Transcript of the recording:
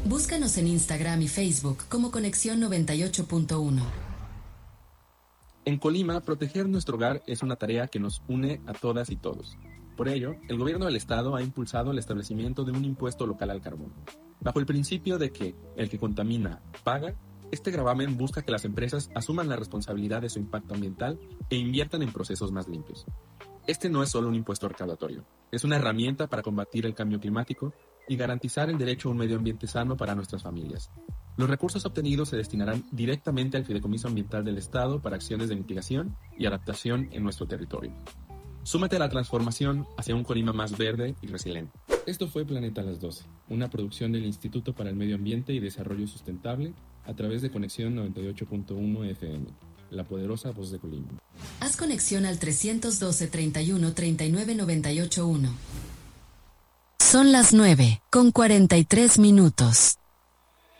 Búscanos en Instagram y Facebook como Conexión 98.1. En Colima, proteger nuestro hogar es una tarea que nos une a todas y todos. Por ello, el gobierno del estado ha impulsado el establecimiento de un impuesto local al carbón. Bajo el principio de que el que contamina paga, este gravamen busca que las empresas asuman la responsabilidad de su impacto ambiental e inviertan en procesos más limpios. Este no es solo un impuesto recaudatorio, es una herramienta para combatir el cambio climático y garantizar el derecho a un medio ambiente sano para nuestras familias. Los recursos obtenidos se destinarán directamente al Fideicomiso Ambiental del Estado para acciones de mitigación y adaptación en nuestro territorio. Súmate a la transformación hacia un Colima más verde y resiliente. Esto fue Planeta a las 12, una producción del Instituto para el Medio Ambiente y Desarrollo Sustentable a través de Conexión 98.1 FM, la poderosa voz de Colima. Haz conexión al 312 31 39 98 1. Son las 9:43.